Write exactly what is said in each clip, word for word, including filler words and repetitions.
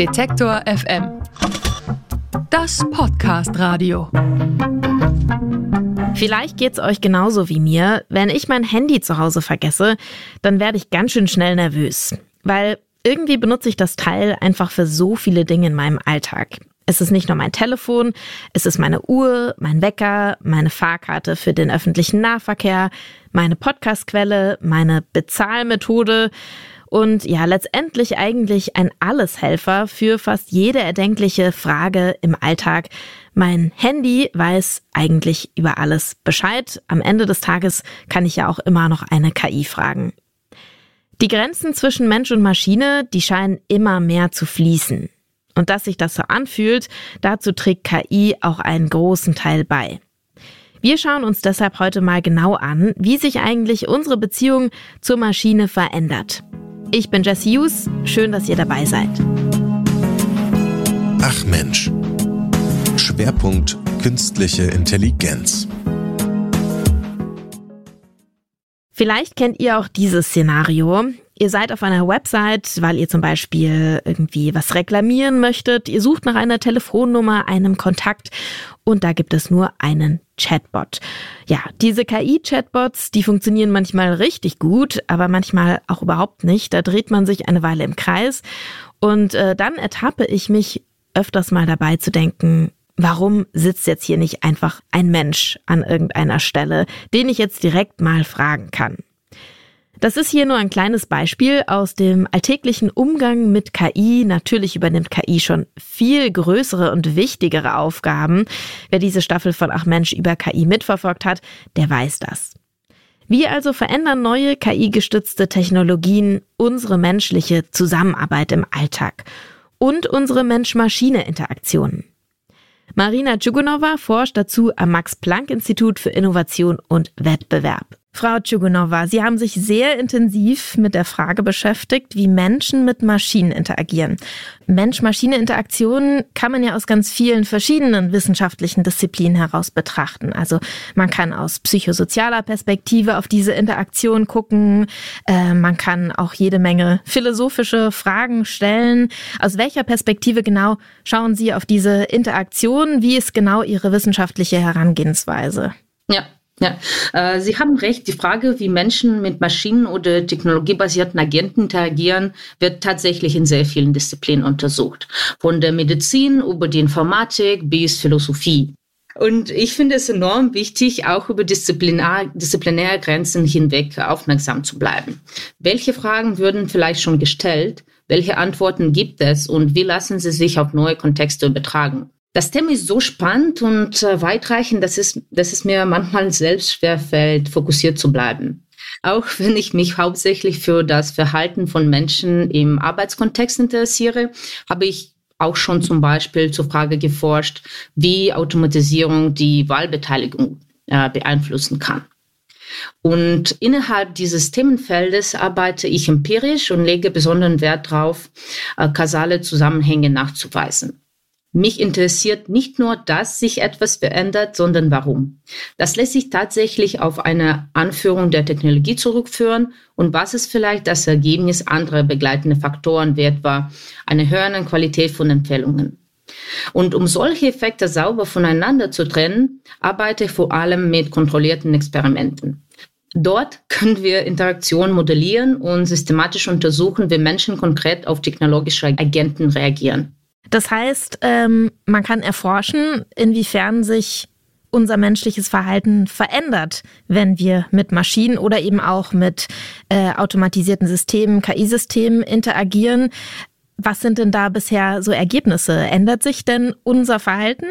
Detektor F M. Das Podcast-Radio. Vielleicht geht's euch genauso wie mir. Wenn ich mein Handy zu Hause vergesse, dann werde ich ganz schön schnell nervös. Weil irgendwie benutze ich das Teil einfach für so viele Dinge in meinem Alltag. Es ist nicht nur mein Telefon, es ist meine Uhr, mein Wecker, meine Fahrkarte für den öffentlichen Nahverkehr, meine Podcastquelle, meine Bezahlmethode und ja, letztendlich eigentlich ein Alleshelfer für fast jede erdenkliche Frage im Alltag. Mein Handy weiß eigentlich über alles Bescheid. Am Ende des Tages kann ich ja auch immer noch eine K I fragen. Die Grenzen zwischen Mensch und Maschine, die scheinen immer mehr zu fließen. Und dass sich das so anfühlt, dazu trägt K I auch einen großen Teil bei. Wir schauen uns deshalb heute mal genau an, wie sich eigentlich unsere Beziehung zur Maschine verändert. Ich bin Jessie Hughes, schön, dass ihr dabei seid. Ach Mensch. Schwerpunkt Künstliche Intelligenz. Vielleicht kennt ihr auch dieses Szenario. Ihr seid auf einer Website, weil ihr zum Beispiel irgendwie was reklamieren möchtet. Ihr sucht nach einer Telefonnummer, einem Kontakt und da gibt es nur einen Chatbot. Ja, diese K I-Chatbots, die funktionieren manchmal richtig gut, aber manchmal auch überhaupt nicht. Da dreht man sich eine Weile im Kreis und äh, dann ertappe ich mich öfters mal dabei zu denken, warum sitzt jetzt hier nicht einfach ein Mensch an irgendeiner Stelle, den ich jetzt direkt mal fragen kann? Das ist hier nur ein kleines Beispiel aus dem alltäglichen Umgang mit K I. Natürlich übernimmt K I schon viel größere und wichtigere Aufgaben. Wer diese Staffel von Ach Mensch über K I mitverfolgt hat, der weiß das. Wie also verändern neue K I-gestützte Technologien unsere menschliche Zusammenarbeit im Alltag und unsere Mensch-Maschine-Interaktionen? Marina Djugonova forscht dazu am Max-Planck-Institut für Innovation und Wettbewerb. Frau Djugonova, Sie haben sich sehr intensiv mit der Frage beschäftigt, wie Menschen mit Maschinen interagieren. Mensch-Maschine-Interaktionen kann man ja aus ganz vielen verschiedenen wissenschaftlichen Disziplinen heraus betrachten. Also man kann aus psychosozialer Perspektive auf diese Interaktion gucken, äh, man kann auch jede Menge philosophische Fragen stellen. Aus welcher Perspektive genau schauen Sie auf diese Interaktion? Wie ist genau Ihre wissenschaftliche Herangehensweise? Ja. Ja, äh, Sie haben recht. Die Frage, wie Menschen mit Maschinen oder technologiebasierten Agenten interagieren, wird tatsächlich in sehr vielen Disziplinen untersucht. Von der Medizin über die Informatik bis Philosophie. Und ich finde es enorm wichtig, auch über disziplinar, disziplinäre Grenzen hinweg aufmerksam zu bleiben. Welche Fragen würden vielleicht schon gestellt? Welche Antworten gibt es? Und wie lassen sie sich auf neue Kontexte übertragen? Das Thema ist so spannend und äh, weitreichend, dass es, dass es mir manchmal selbst schwerfällt, fokussiert zu bleiben. Auch wenn ich mich hauptsächlich für das Verhalten von Menschen im Arbeitskontext interessiere, habe ich auch schon zum Beispiel zur Frage geforscht, wie Automatisierung die Wahlbeteiligung äh, beeinflussen kann. Und innerhalb dieses Themenfeldes arbeite ich empirisch und lege besonderen Wert darauf, äh, kausale Zusammenhänge nachzuweisen. Mich interessiert nicht nur, dass sich etwas verändert, sondern warum. Das lässt sich tatsächlich auf eine Anführung der Technologie zurückführen und was ist vielleicht das Ergebnis anderer begleitender Faktoren, wie etwa eine höhere Qualität von Empfehlungen. Und um solche Effekte sauber voneinander zu trennen, arbeite ich vor allem mit kontrollierten Experimenten. Dort können wir Interaktion modellieren und systematisch untersuchen, wie Menschen konkret auf technologische Agenten reagieren. Das heißt, ähm, man kann erforschen, inwiefern sich unser menschliches Verhalten verändert, wenn wir mit Maschinen oder eben auch mit äh, automatisierten Systemen, K I-Systemen interagieren. Was sind denn da bisher so Ergebnisse? Ändert sich denn unser Verhalten?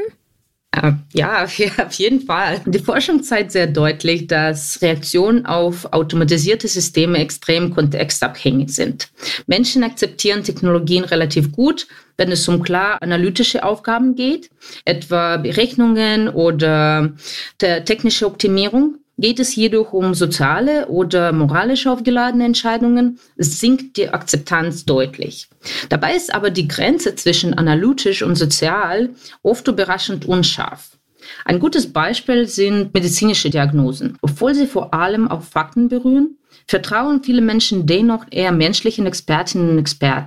Ja, auf jeden Fall. Die Forschung zeigt sehr deutlich, dass Reaktionen auf automatisierte Systeme extrem kontextabhängig sind. Menschen akzeptieren Technologien relativ gut, wenn es um klar analytische Aufgaben geht, etwa Berechnungen oder technische Optimierung. Geht es jedoch um soziale oder moralisch aufgeladene Entscheidungen, sinkt die Akzeptanz deutlich. Dabei ist aber die Grenze zwischen analytisch und sozial oft überraschend unscharf. Ein gutes Beispiel sind medizinische Diagnosen. Obwohl sie vor allem auf Fakten berühren, vertrauen viele Menschen dennoch eher menschlichen Expertinnen und Experten.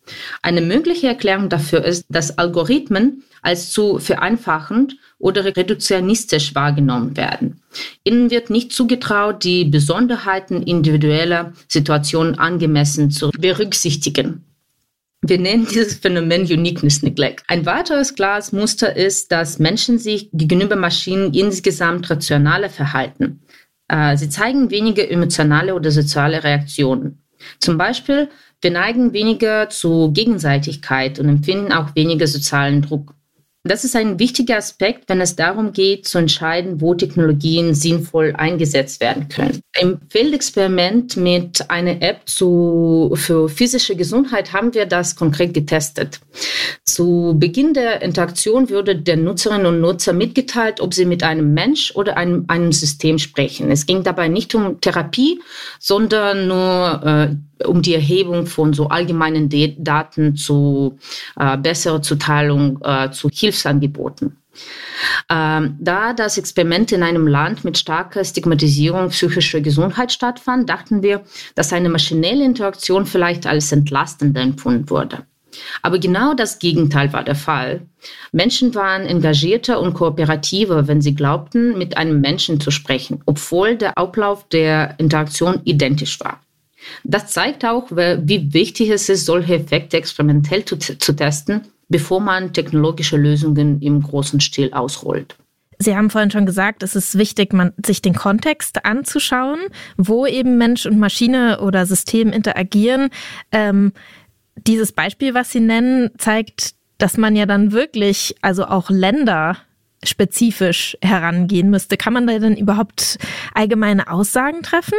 Eine mögliche Erklärung dafür ist, dass Algorithmen als zu vereinfachend oder reduktionistisch wahrgenommen werden. Ihnen wird nicht zugetraut, die Besonderheiten individueller Situationen angemessen zu berücksichtigen. Wir nennen dieses Phänomen Uniqueness Neglect. Ein weiteres klares Muster ist, dass Menschen sich gegenüber Maschinen insgesamt rationaler verhalten. Sie zeigen weniger emotionale oder soziale Reaktionen. Zum Beispiel, wir neigen weniger zu Gegenseitigkeit und empfinden auch weniger sozialen Druck. Das ist ein wichtiger Aspekt, wenn es darum geht, zu entscheiden, wo Technologien sinnvoll eingesetzt werden können. Im Feldexperiment mit einer App zu, für physische Gesundheit haben wir das konkret getestet. Zu Beginn der Interaktion wurde der Nutzerinnen und Nutzer mitgeteilt, ob sie mit einem Mensch oder einem, einem System sprechen. Es ging dabei nicht um Therapie, sondern nur äh, um die Erhebung von so allgemeinen De- Daten zu äh, besserer Zuteilung äh, zu Hilfsangeboten. Ähm, da das Experiment in einem Land mit starker Stigmatisierung psychischer Gesundheit stattfand, dachten wir, dass eine maschinelle Interaktion vielleicht als entlastender empfunden wurde. Aber genau das Gegenteil war der Fall. Menschen waren engagierter und kooperativer, wenn sie glaubten, mit einem Menschen zu sprechen, obwohl der Ablauf der Interaktion identisch war. Das zeigt auch, wie wichtig es ist, solche Effekte experimentell zu, zu testen, bevor man technologische Lösungen im großen Stil ausrollt. Sie haben vorhin schon gesagt, es ist wichtig, man, sich den Kontext anzuschauen, wo eben Mensch und Maschine oder System interagieren. Ähm, dieses Beispiel, was Sie nennen, zeigt, dass man ja dann wirklich, also auch länderspezifisch herangehen müsste. Kann man da denn überhaupt allgemeine Aussagen treffen?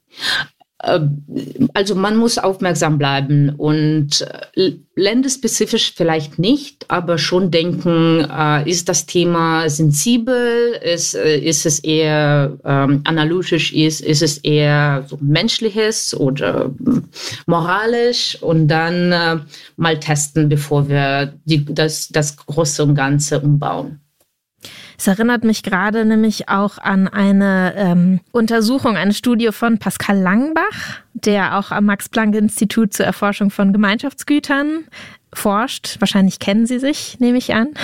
Also man muss aufmerksam bleiben und länderspezifisch vielleicht nicht, aber schon denken, äh, ist das Thema sensibel, ist, ist es eher ähm, analytisch, ist, ist es eher so menschliches oder moralisch und dann äh, mal testen, bevor wir die, das, das Große und Ganze umbauen. Es erinnert mich gerade nämlich auch an eine ähm, Untersuchung, eine Studie von Pascal Langbach, der auch am Max-Planck-Institut zur Erforschung von Gemeinschaftsgütern forscht. Wahrscheinlich kennen Sie sich, nehme ich an.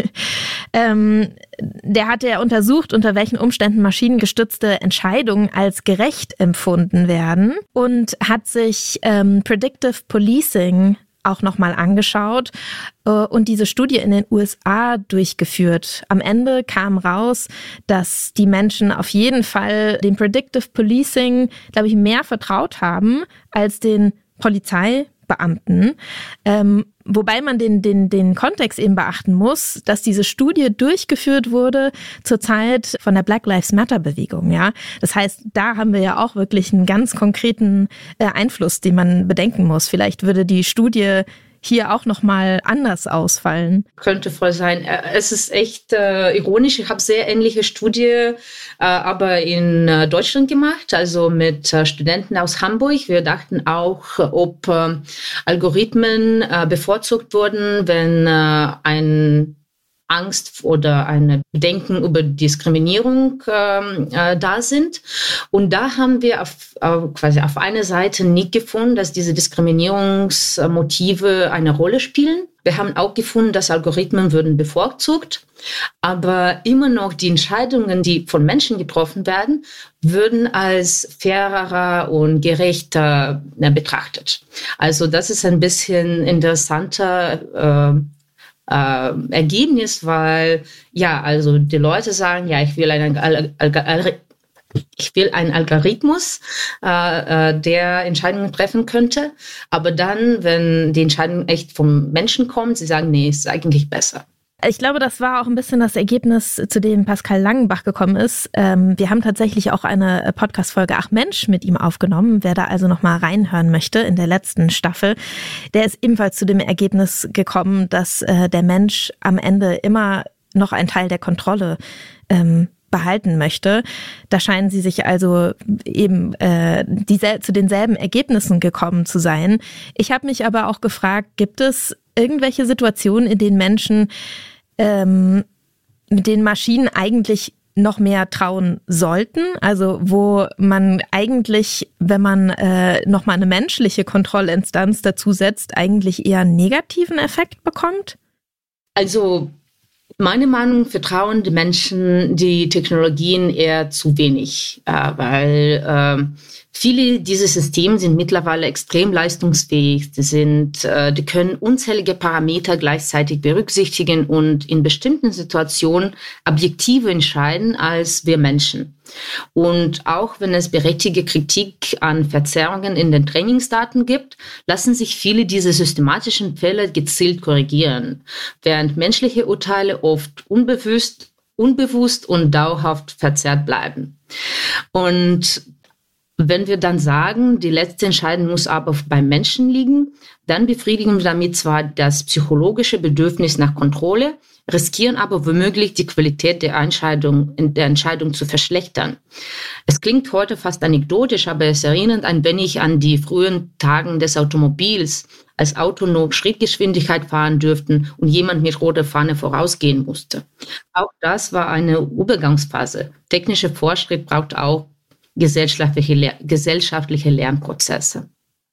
ähm, der hat ja untersucht, unter welchen Umständen maschinengestützte Entscheidungen als gerecht empfunden werden und hat sich ähm, Predictive Policing auch nochmal angeschaut äh, und diese Studie in den U S A durchgeführt. Am Ende kam raus, dass die Menschen auf jeden Fall dem Predictive Policing, glaube ich, mehr vertraut haben als den Polizeibeamten. Ähm, wobei man den, den, den Kontext eben beachten muss, dass diese Studie durchgeführt wurde zur Zeit von der Black Lives Matter Bewegung. Ja, das heißt, da haben wir ja auch wirklich einen ganz konkreten äh, Einfluss, den man bedenken muss. Vielleicht würde die Studie hier auch nochmal anders ausfallen. Könnte voll sein. Es ist echt äh, ironisch. Ich habe sehr ähnliche Studie, äh, aber in äh, Deutschland gemacht, also mit äh, Studenten aus Hamburg. Wir dachten auch, ob äh, Algorithmen äh, bevorzugt wurden, wenn äh, ein Angst oder eine Bedenken über Diskriminierung ähm, äh, da sind. Und da haben wir auf, äh, quasi auf einer Seite nicht gefunden, dass diese Diskriminierungsmotive eine Rolle spielen. Wir haben auch gefunden, dass Algorithmen würden bevorzugt, aber immer noch die Entscheidungen, die von Menschen getroffen werden, würden als fairer und gerechter äh, betrachtet. Also das ist ein bisschen interessanter äh, Äh, Ergebnis, weil ja, also die Leute sagen, ja, ich will einen, Al- Al- Al- ich will einen Algorithmus, äh, äh, der Entscheidungen treffen könnte, aber dann, wenn die Entscheidung echt vom Menschen kommt, sie sagen, nee, ist eigentlich besser. Ich glaube, das war auch ein bisschen das Ergebnis, zu dem Pascal Langbach gekommen ist. Ähm, wir haben tatsächlich auch eine Podcast-Folge Ach Mensch mit ihm aufgenommen. Wer da also nochmal reinhören möchte in der letzten Staffel, der ist ebenfalls zu dem Ergebnis gekommen, dass äh, der Mensch am Ende immer noch einen Teil der Kontrolle ähm, behalten möchte. Da scheinen sie sich also eben äh, diesel- zu denselben Ergebnissen gekommen zu sein. Ich habe mich aber auch gefragt, gibt es irgendwelche Situationen, in denen Menschen ähm, mit den Maschinen eigentlich noch mehr trauen sollten? Also wo man eigentlich, wenn man äh, nochmal eine menschliche Kontrollinstanz dazu setzt, eigentlich eher einen negativen Effekt bekommt? Also meine Meinung, vertrauen die Menschen die Technologien eher zu wenig, äh, weil äh, viele dieser Systeme sind mittlerweile extrem leistungsfähig. Die, sind, äh, die können unzählige Parameter gleichzeitig berücksichtigen und in bestimmten Situationen objektiver entscheiden als wir Menschen. Und auch wenn es berechtigte Kritik an Verzerrungen in den Trainingsdaten gibt, lassen sich viele dieser systematischen Fehler gezielt korrigieren, während menschliche Urteile oft unbewusst, unbewusst und dauerhaft verzerrt bleiben. Und wenn wir dann sagen, die letzte Entscheidung muss aber beim Menschen liegen, dann befriedigen wir damit zwar das psychologische Bedürfnis nach Kontrolle, riskieren aber womöglich die Qualität der Entscheidung, der Entscheidung zu verschlechtern. Es klingt heute fast anekdotisch, aber es erinnert ein wenig an die frühen Tagen des Automobils, als autonom Schrittgeschwindigkeit fahren dürften und jemand mit roter Fahne vorausgehen musste. Auch das war eine Übergangsphase. Technischer Fortschritt braucht auch gesellschaftliche, Lehr- gesellschaftliche Lernprozesse.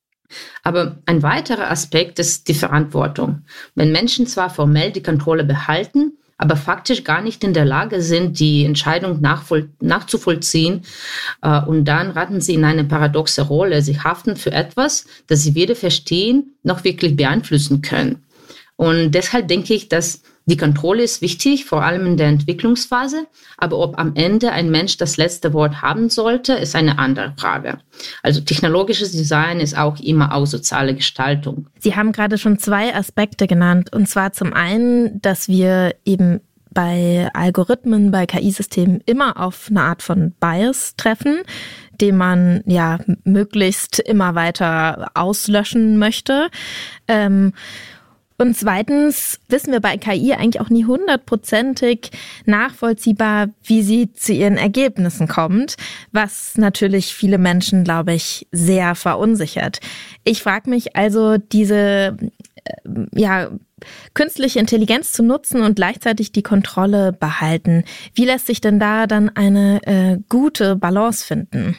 Aber ein weiterer Aspekt ist die Verantwortung. Wenn Menschen zwar formell die Kontrolle behalten, aber faktisch gar nicht in der Lage sind, die Entscheidung nachvoll- nachzuvollziehen, äh, und dann raten sie in eine paradoxe Rolle. Sie haften für etwas, das sie weder verstehen noch wirklich beeinflussen können. Und deshalb denke ich, dass die Kontrolle ist wichtig, vor allem in der Entwicklungsphase. Aber ob am Ende ein Mensch das letzte Wort haben sollte, ist eine andere Frage. Also technologisches Design ist auch immer auch soziale Gestaltung. Sie haben gerade schon zwei Aspekte genannt. Und zwar zum einen, dass wir eben bei Algorithmen, bei K I-Systemen immer auf eine Art von Bias treffen, den man ja möglichst immer weiter auslöschen möchte. Ähm, Und zweitens wissen wir bei K I eigentlich auch nie hundertprozentig nachvollziehbar, wie sie zu ihren Ergebnissen kommt, was natürlich viele Menschen, glaube ich, sehr verunsichert. Ich frage mich also, diese äh, ja, künstliche Intelligenz zu nutzen und gleichzeitig die Kontrolle behalten. Wie lässt sich denn da dann eine äh, gute Balance finden?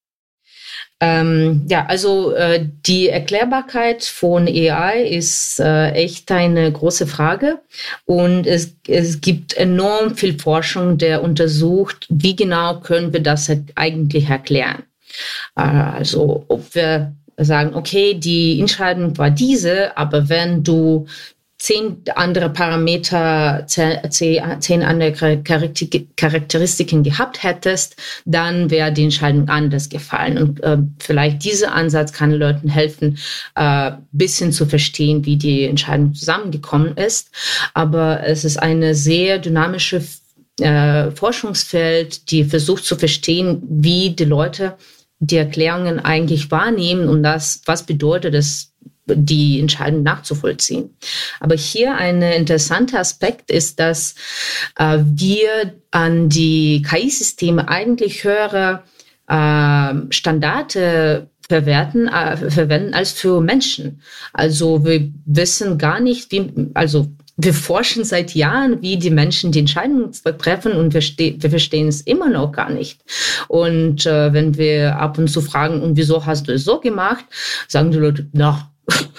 Ähm, ja, also äh, die Erklärbarkeit von A I ist äh, echt eine große Frage und es, es gibt enorm viel Forschung, der untersucht, wie genau können wir das eigentlich erklären. Äh, also ob wir sagen, okay, die Entscheidung war diese, aber wenn du zehn andere Parameter, zehn andere Charakteristiken gehabt hättest, dann wäre die Entscheidung anders gefallen. Und äh, vielleicht dieser Ansatz kann Leuten helfen, ein äh, bisschen zu verstehen, wie die Entscheidung zusammengekommen ist. Aber es ist eine sehr dynamische äh, Forschungsfeld, die versucht zu verstehen, wie die Leute die Erklärungen eigentlich wahrnehmen und das, was bedeutet es, die Entscheidung nachzuvollziehen. Aber hier ein interessanter Aspekt ist, dass äh, wir an die K I-Systeme eigentlich höhere äh, Standarde verwerten, äh, verwenden als für Menschen. Also wir wissen gar nicht, wie, also wir forschen seit Jahren, wie die Menschen die Entscheidungen treffen und wir, ste- wir verstehen es immer noch gar nicht. Und äh, wenn wir ab und zu fragen, und wieso hast du es so gemacht, sagen die Leute, na,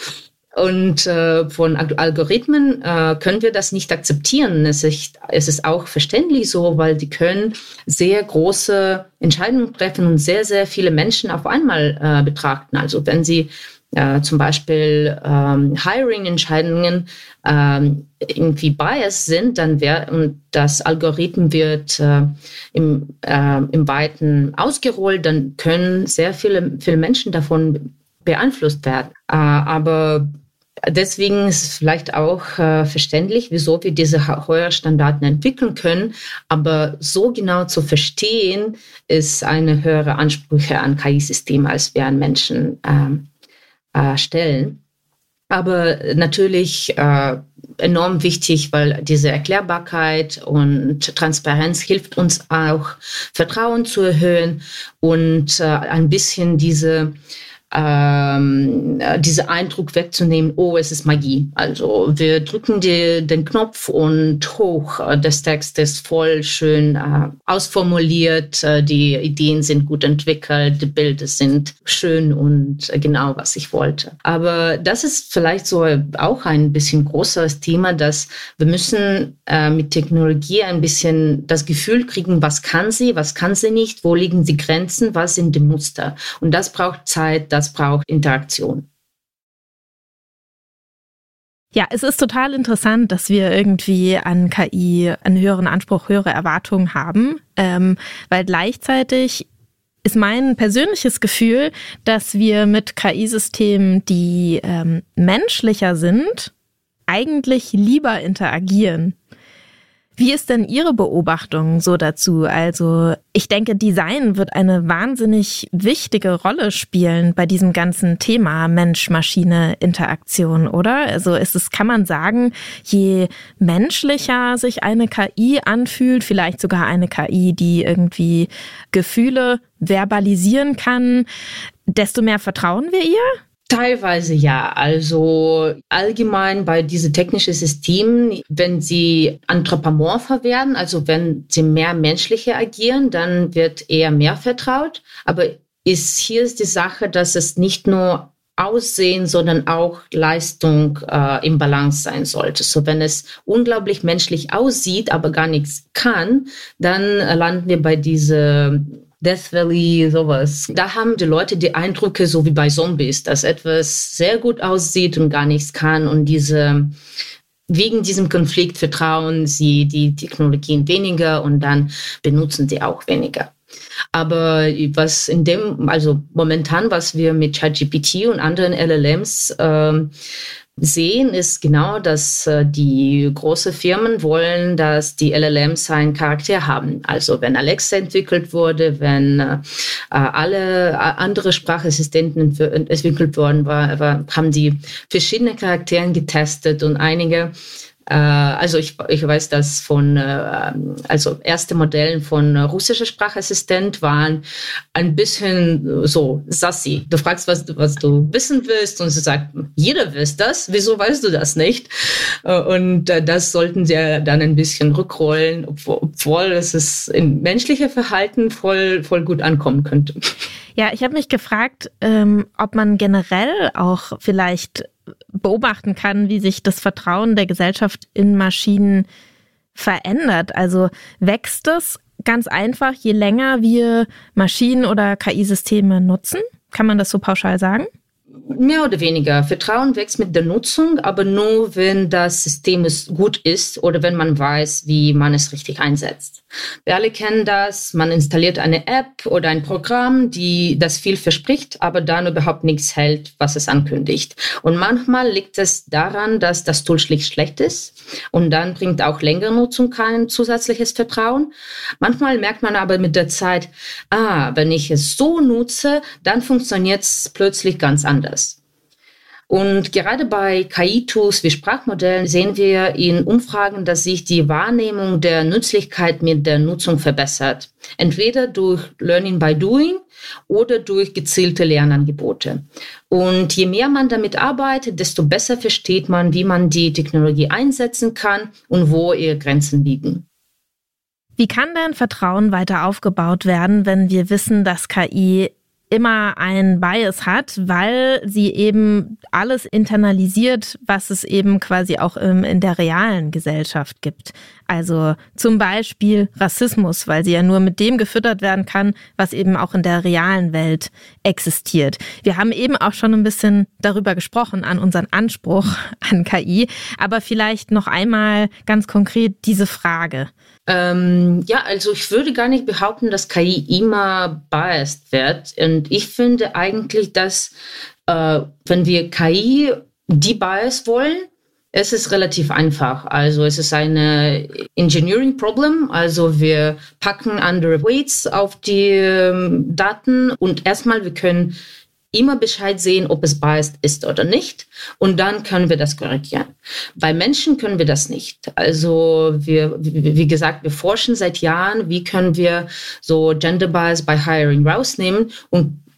und äh, von Algorithmen äh, können wir das nicht akzeptieren. Es ist, es ist auch verständlich so, weil die können sehr große Entscheidungen treffen und sehr, sehr viele Menschen auf einmal äh, betrachten. Also wenn sie äh, zum Beispiel ähm, Hiring-Entscheidungen ähm, irgendwie biased sind, dann wär, und das Algorithmen wird äh, im, äh, im Weiten ausgerollt, dann können sehr viele, viele Menschen davon beeinflusst werden. Äh, aber deswegen ist es vielleicht auch äh, verständlich, wieso wir diese höheren Standards entwickeln können. Aber so genau zu verstehen, ist eine höhere Ansprüche an K I-Systeme, als wir an Menschen ähm, äh, stellen. Aber natürlich äh, enorm wichtig, weil diese Erklärbarkeit und Transparenz hilft uns auch, Vertrauen zu erhöhen und äh, ein bisschen diese ähm, diesen Eindruck wegzunehmen, oh, es ist Magie. Also wir drücken die, den Knopf und hoch, das Text ist voll schön äh, ausformuliert, äh, die Ideen sind gut entwickelt, die Bilder sind schön und äh, genau, was ich wollte. Aber das ist vielleicht so auch ein bisschen größeres Thema, dass wir müssen äh, mit Technologie ein bisschen das Gefühl kriegen, was kann sie, was kann sie nicht, wo liegen die Grenzen, was sind die Muster. Und das braucht Zeit, das braucht Interaktion. Ja, es ist total interessant, dass wir irgendwie an K I einen höheren Anspruch, höhere Erwartungen haben, ähm, weil gleichzeitig ist mein persönliches Gefühl, dass wir mit K I-Systemen, die ähm, menschlicher sind, eigentlich lieber interagieren. Wie ist denn Ihre Beobachtung so dazu? Also ich denke, Design wird eine wahnsinnig wichtige Rolle spielen bei diesem ganzen Thema Mensch-Maschine-Interaktion, oder? Also ist es, kann man sagen, je menschlicher sich eine K I anfühlt, vielleicht sogar eine K I, die irgendwie Gefühle verbalisieren kann, desto mehr vertrauen wir ihr? Teilweise ja. Also allgemein bei diesen technischen Systemen, wenn sie anthropomorpher werden, also wenn sie mehr menschlicher agieren, dann wird eher mehr vertraut. Aber ist, hier ist die Sache, dass es nicht nur Aussehen, sondern auch Leistung äh, im Balance sein sollte. So, wenn es unglaublich menschlich aussieht, aber gar nichts kann, dann äh, landen wir bei dieser Death Valley, sowas. Da haben die Leute die Eindrücke, so wie bei Zombies, dass etwas sehr gut aussieht und gar nichts kann. Und diese, wegen diesem Konflikt vertrauen sie die Technologien weniger und dann benutzen sie auch weniger. Aber was in dem, also momentan, was wir mit ChatGPT und anderen L L Ms ähm, sehen, ist genau, dass äh, die großen Firmen wollen, dass die L L Ms einen Charakter haben. Also wenn Alexa entwickelt wurde, wenn äh, alle äh, andere Sprachassistenten für, entwickelt worden war, war, haben die verschiedene Charaktere getestet und einige Also ich, ich weiß, dass von, also erste Modellen von russischer Sprachassistent waren ein bisschen so sassy. Du fragst, was, was du wissen willst und sie sagt, jeder weiß das, wieso weißt du das nicht? Und das sollten sie dann ein bisschen rückrollen, obwohl es ist in menschlichem Verhalten voll, voll gut ankommen könnte. Ja, ich habe mich gefragt, ähm, ob man generell auch vielleicht beobachten kann, wie sich das Vertrauen der Gesellschaft in Maschinen verändert. Also wächst es ganz einfach, je länger wir Maschinen oder K I-Systeme nutzen? Kann man das so pauschal sagen? Mehr oder weniger. Vertrauen wächst mit der Nutzung, aber nur, wenn das System gut ist oder wenn man weiß, wie man es richtig einsetzt. Wir alle kennen das. Man installiert eine App oder ein Programm, die das viel verspricht, aber dann überhaupt nichts hält, was es ankündigt. Und manchmal liegt es daran, dass das Tool schlicht schlecht ist und dann bringt auch längere Nutzung kein zusätzliches Vertrauen. Manchmal merkt man aber mit der Zeit, ah, wenn ich es so nutze, dann funktioniert es plötzlich ganz anders. Und gerade bei K I-Tools wie Sprachmodellen sehen wir in Umfragen, dass sich die Wahrnehmung der Nützlichkeit mit der Nutzung verbessert. Entweder durch Learning by Doing oder durch gezielte Lernangebote. Und je mehr man damit arbeitet, desto besser versteht man, wie man die Technologie einsetzen kann und wo ihre Grenzen liegen. Wie kann denn Vertrauen weiter aufgebaut werden, wenn wir wissen, dass K I immer ein Bias hat, weil sie eben alles internalisiert, was es eben quasi auch in der realen Gesellschaft gibt. Also zum Beispiel Rassismus, weil sie ja nur mit dem gefüttert werden kann, was eben auch in der realen Welt existiert. Wir haben eben auch schon ein bisschen darüber gesprochen, an unseren Anspruch an K I, aber vielleicht noch einmal ganz konkret diese Frage. Ähm, ja, also ich würde gar nicht behaupten, dass K I immer biased wird. Und ich finde eigentlich, dass äh, wenn wir K I debias wollen, es ist relativ einfach. Also es ist eine Engineering Problem. Also wir packen andere Weights auf die ähm, Daten und erstmal wir können immer Bescheid sehen, ob es biased ist oder nicht. Und dann können wir das korrigieren. Bei Menschen können wir das nicht. Also wir, wie gesagt, wir forschen seit Jahren, wie können wir so Gender Bias bei Hiring rausnehmen und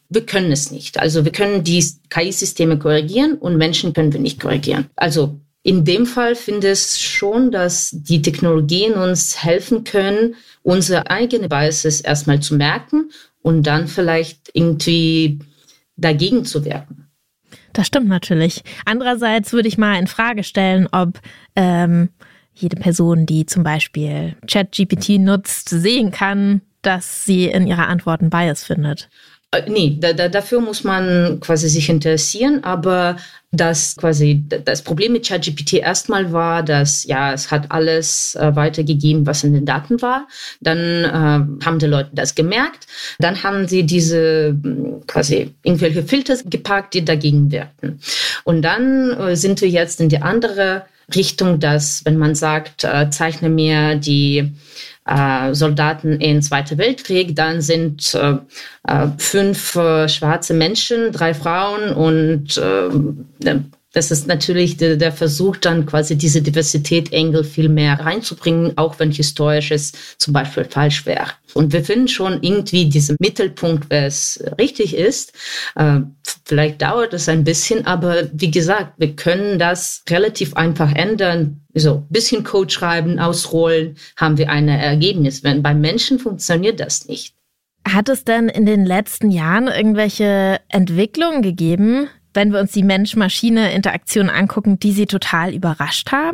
wir können es nicht. Also wir können die K I-Systeme korrigieren und Menschen können wir nicht korrigieren. Also in dem Fall finde ich schon, dass die Technologien uns helfen können, unsere eigene Biases erstmal zu merken und dann vielleicht irgendwie dagegen zu wirken. Das stimmt natürlich. Andererseits würde ich mal in Frage stellen, ob ähm, jede Person, die zum Beispiel ChatGPT nutzt, sehen kann, dass sie in ihrer Antworten Bias findet. Äh, nee, da, da, dafür muss man quasi sich interessieren, aber das quasi das Problem mit ChatGPT erstmal war, dass ja, es hat alles äh, weitergegeben, was in den Daten war. Dann äh, haben die Leute das gemerkt. Dann haben sie diese quasi irgendwelche Filter gepackt, die dagegen wirkten. Und dann äh, sind wir jetzt in die andere Richtung, dass wenn man sagt, äh, zeichne mir die äh, Soldaten in Zweiten Weltkrieg, dann sind äh, äh, fünf äh, schwarze Menschen, drei Frauen und äh, das ist natürlich der, der Versuch, dann quasi diese Diversität-Engel viel mehr reinzubringen, auch wenn historisches zum Beispiel falsch wäre. Und wir finden schon irgendwie diesen Mittelpunkt, wer es richtig ist. Äh, vielleicht dauert es ein bisschen, aber wie gesagt, wir können das relativ einfach ändern. So ein bisschen Code schreiben, ausrollen, haben wir ein Ergebnis. Wenn bei Menschen funktioniert das nicht. Hat es denn in den letzten Jahren irgendwelche Entwicklungen gegeben, wenn wir uns die Mensch-Maschine-Interaktion angucken, die Sie total überrascht haben?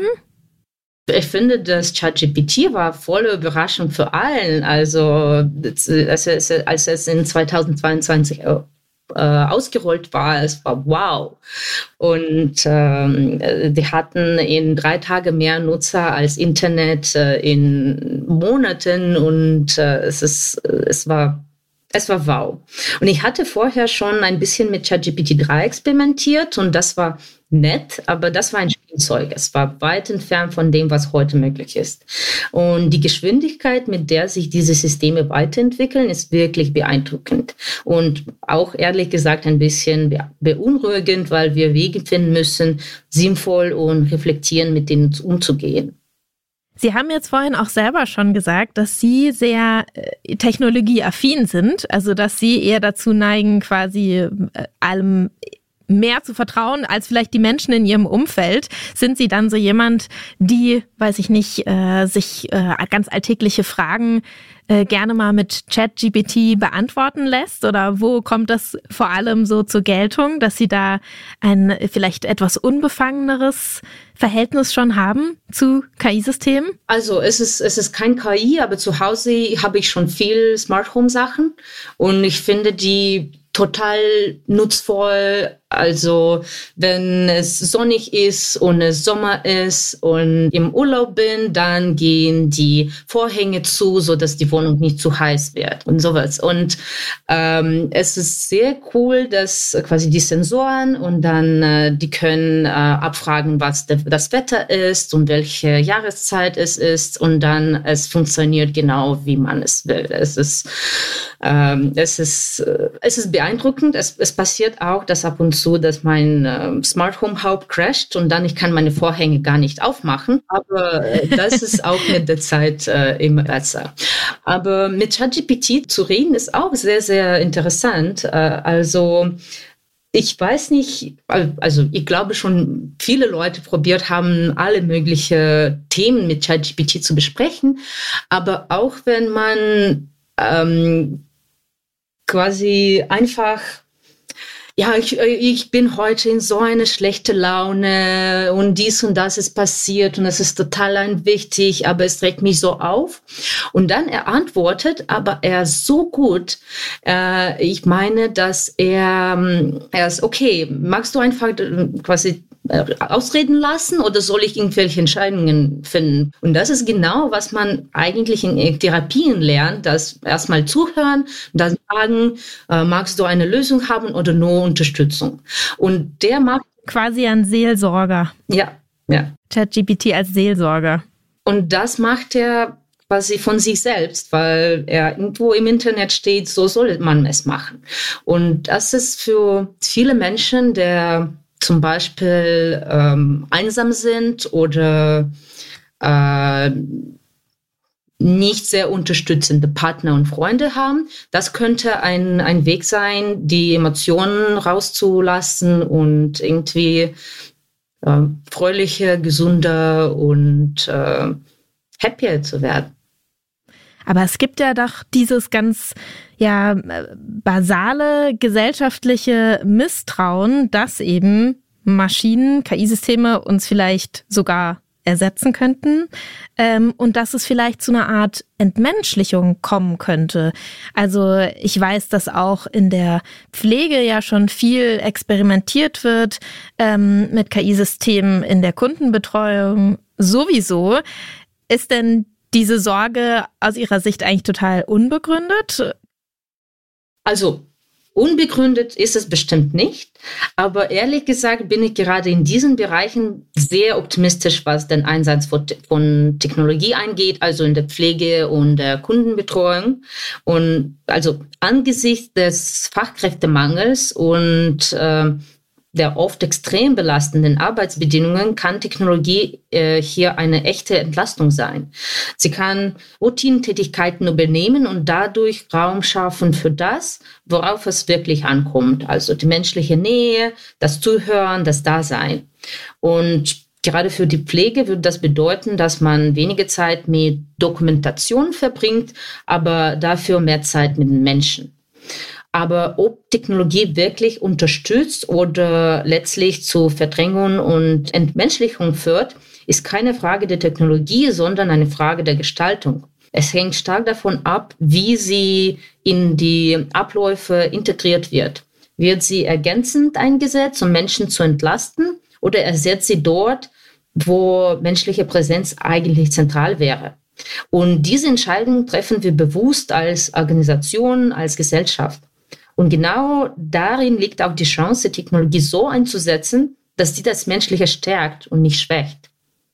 Ich finde, das ChatGPT war volle Überraschung für allen. Also als es, als es in zweitausendzweiundzwanzig äh, ausgerollt war, es war wow. Und ähm, die hatten in drei Tagen mehr Nutzer als Internet äh, in Monaten und äh, es ist, es war Es war wow. Und ich hatte vorher schon ein bisschen mit ChatGPT drei experimentiert und das war nett, aber das war ein Spielzeug. Es war weit entfernt von dem, was heute möglich ist. Und die Geschwindigkeit, mit der sich diese Systeme weiterentwickeln, ist wirklich beeindruckend. Und auch ehrlich gesagt ein bisschen beunruhigend, weil wir Wege finden müssen, sinnvoll und reflektierend mit denen umzugehen. Sie haben jetzt vorhin auch selber schon gesagt, dass Sie sehr äh, technologieaffin sind, also dass Sie eher dazu neigen, quasi äh, allem mehr zu vertrauen als vielleicht die Menschen in Ihrem Umfeld. Sind Sie dann so jemand, die, weiß ich nicht, äh, sich äh, ganz alltägliche Fragen äh, gerne mal mit ChatGPT beantworten lässt? Oder wo kommt das vor allem so zur Geltung, dass Sie da ein vielleicht etwas unbefangeneres Verhältnis schon haben zu K I-Systemen? Also es ist, es ist kein K I, aber zu Hause habe ich schon viel Smart Home Sachen und ich finde die total nutzvoll. Also wenn es sonnig ist und es Sommer ist und im Urlaub bin, dann gehen die Vorhänge zu, so dass die Wohnung nicht zu heiß wird und sowas. Und ähm, es ist sehr cool, dass quasi die Sensoren und dann äh, die können äh, abfragen, was de- das Wetter ist und welche Jahreszeit es ist und dann es funktioniert genau, wie man es will. Es ist ähm, es ist äh, es ist beeindruckend. Es, es passiert auch, dass ab und zu, dass mein äh, Smart Home Hub crasht und dann ich kann meine Vorhänge gar nicht aufmachen. Aber äh, das ist auch mit der Zeit äh, immer besser. Aber mit ChatGPT zu reden ist auch sehr, sehr interessant. Äh, also ich weiß nicht, also ich glaube schon, viele Leute probiert haben, alle möglichen Themen mit ChatGPT zu besprechen. Aber auch wenn man ähm, quasi einfach ja, ich, ich bin heute in so eine schlechte Laune und dies und das ist passiert und es ist total unwichtig, aber es regt mich so auf. Und dann er antwortet, aber er so gut, äh, ich meine, dass er, er ist, okay, magst du einfach quasi ausreden lassen oder soll ich irgendwelche Entscheidungen finden? Und das ist genau, was man eigentlich in Therapien lernt, das erstmal zuhören, dann sagen, äh, magst du eine Lösung haben oder nur Unterstützung? Und der macht quasi ein Seelsorger. Ja, ja. ChatGPT als Seelsorger. Und das macht er quasi von sich selbst, weil er irgendwo im Internet steht, so soll man es machen. Und das ist für viele Menschen, der zum Beispiel ähm, einsam sind oder äh, nicht sehr unterstützende Partner und Freunde haben. Das könnte ein, ein Weg sein, die Emotionen rauszulassen und irgendwie äh, fröhlicher, gesunder und äh, happier zu werden. Aber es gibt ja doch dieses ganz ja basale gesellschaftliche Misstrauen, dass eben Maschinen, K I-Systeme uns vielleicht sogar ersetzen könnten ähm, und dass es vielleicht zu einer Art Entmenschlichung kommen könnte. Also ich weiß, dass auch in der Pflege ja schon viel experimentiert wird ähm, mit K I-Systemen in der Kundenbetreuung sowieso. Ist denn diese Sorge aus Ihrer Sicht eigentlich total unbegründet? Also unbegründet ist es bestimmt nicht, aber ehrlich gesagt bin ich gerade in diesen Bereichen sehr optimistisch, was den Einsatz von, von Technologie angeht, also in der Pflege und der Kundenbetreuung. Und also angesichts des Fachkräftemangels und äh, der oft extrem belastenden Arbeitsbedingungen kann Technologie äh, hier eine echte Entlastung sein. Sie kann Routinentätigkeiten übernehmen und dadurch Raum schaffen für das, worauf es wirklich ankommt. Also die menschliche Nähe, das Zuhören, das Dasein. Und gerade für die Pflege würde das bedeuten, dass man wenige Zeit mit Dokumentation verbringt, aber dafür mehr Zeit mit den Menschen. Aber ob Technologie wirklich unterstützt oder letztlich zu Verdrängung und Entmenschlichung führt, ist keine Frage der Technologie, sondern eine Frage der Gestaltung. Es hängt stark davon ab, wie sie in die Abläufe integriert wird. Wird sie ergänzend eingesetzt, um Menschen zu entlasten, oder ersetzt sie dort, wo menschliche Präsenz eigentlich zentral wäre? Und diese Entscheidung treffen wir bewusst als Organisation, als Gesellschaft. Und genau darin liegt auch die Chance, Technologie so einzusetzen, dass sie das Menschliche stärkt und nicht schwächt.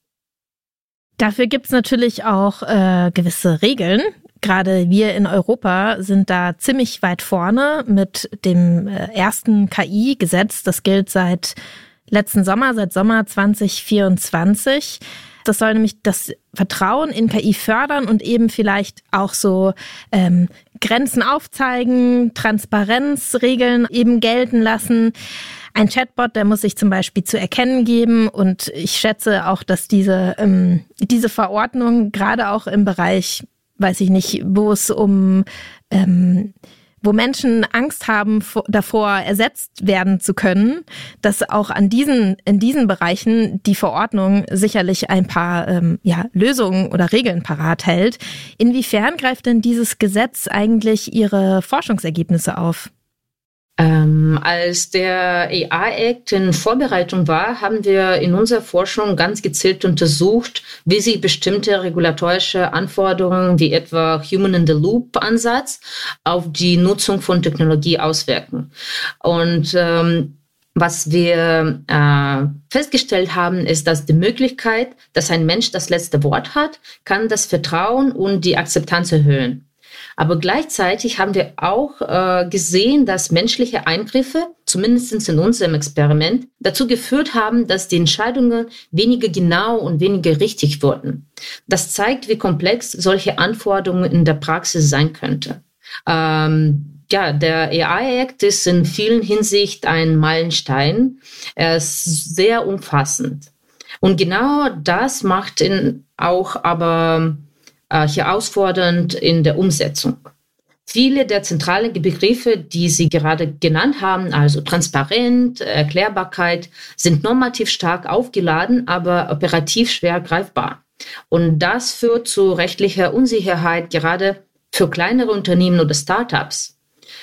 Dafür gibt es natürlich auch äh, gewisse Regeln. Gerade wir in Europa sind da ziemlich weit vorne mit dem äh, ersten K I-Gesetz. Das gilt seit letzten Sommer, seit Sommer zwanzig vierundzwanzig. Das soll nämlich das Vertrauen in K I fördern und eben vielleicht auch so ähm, Grenzen aufzeigen, Transparenzregeln eben gelten lassen. Ein Chatbot, der muss sich zum Beispiel zu erkennen geben, und ich schätze auch, dass diese ähm, diese Verordnung gerade auch im Bereich, weiß ich nicht, wo es um ähm, wo Menschen Angst haben davor, ersetzt werden zu können, dass auch an diesen, in diesen Bereichen die Verordnung sicherlich ein paar ähm, ja, Lösungen oder Regeln parat hält. Inwiefern greift denn dieses Gesetz eigentlich Ihre Forschungsergebnisse auf? Ähm, als der A I-Act in Vorbereitung war, haben wir in unserer Forschung ganz gezielt untersucht, wie sich bestimmte regulatorische Anforderungen wie etwa Human-in-the-Loop-Ansatz auf die Nutzung von Technologie auswirken. Und ähm, was wir äh, festgestellt haben, ist, dass die Möglichkeit, dass ein Mensch das letzte Wort hat, kann das Vertrauen und die Akzeptanz erhöhen. Aber gleichzeitig haben wir auch äh, gesehen, dass menschliche Eingriffe, zumindest in unserem Experiment, dazu geführt haben, dass die Entscheidungen weniger genau und weniger richtig wurden. Das zeigt, wie komplex solche Anforderungen in der Praxis sein könnte. Ähm, ja, der A I-Act ist in vielen Hinsichten ein Meilenstein. Er ist sehr umfassend. Und genau das macht ihn auch aber herausfordernd in der Umsetzung. Viele der zentralen Begriffe, die Sie gerade genannt haben, also Transparenz, Erklärbarkeit, sind normativ stark aufgeladen, aber operativ schwer greifbar. Und das führt zu rechtlicher Unsicherheit, gerade für kleinere Unternehmen oder Startups.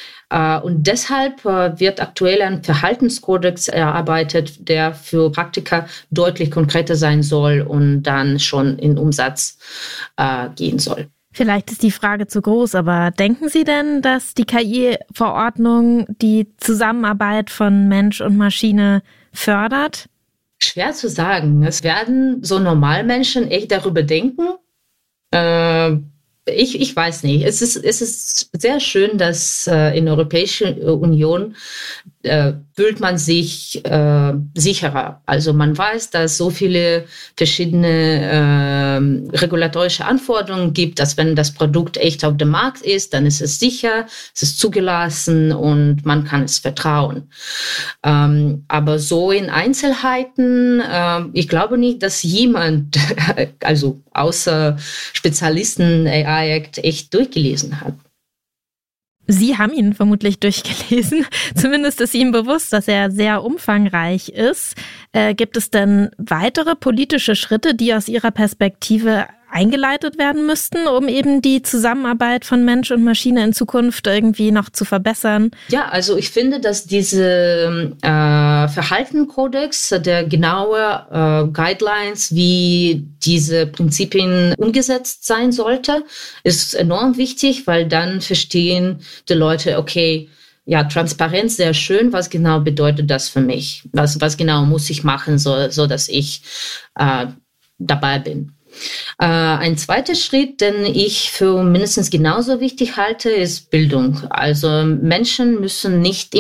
Und deshalb wird aktuell ein Verhaltenskodex erarbeitet, der für Praktiker deutlich konkreter sein soll und dann schon in Umsatz äh, gehen soll. Vielleicht ist die Frage zu groß, aber denken Sie denn, dass die K I-Verordnung die Zusammenarbeit von Mensch und Maschine fördert? Schwer zu sagen. Es werden so Normalmenschen echt darüber denken. Äh, ich, ich weiß nicht. Es ist, es ist sehr schön, dass äh, in der Europäischen Union äh, fühlt man sich äh, sicherer. Also man weiß, dass es so viele verschiedene äh, regulatorische Anforderungen gibt, dass wenn das Produkt echt auf dem Markt ist, dann ist es sicher, es ist zugelassen und man kann es vertrauen. Ähm, aber so in Einzelheiten, äh, ich glaube nicht, dass jemand, also außer Spezialisten A I Act echt durchgelesen hat. Sie haben ihn vermutlich durchgelesen. Zumindest ist Ihnen bewusst, dass er sehr umfangreich ist. Äh, gibt es denn weitere politische Schritte, die aus Ihrer Perspektive eingeleitet werden müssten, um eben die Zusammenarbeit von Mensch und Maschine in Zukunft irgendwie noch zu verbessern? Ja, also ich finde, dass diese äh, Verhaltenskodex, der genaue äh, Guidelines, wie diese Prinzipien umgesetzt sein sollte, ist enorm wichtig, weil dann verstehen die Leute, okay, ja, Transparenz sehr schön. Was genau bedeutet das für mich? Was, was genau muss ich machen, so, so dass ich äh, dabei bin? Äh, ein zweiter Schritt, den ich für mindestens genauso wichtig halte, ist Bildung. Also Menschen müssen nicht